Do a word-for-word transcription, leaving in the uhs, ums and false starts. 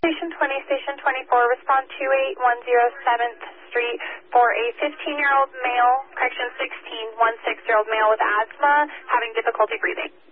Station twenty, Station twenty-four, respond two eight one zero seventh Street for a fifteen-year-old male, correction sixteen, one six-year-old male with asthma having difficulty breathing.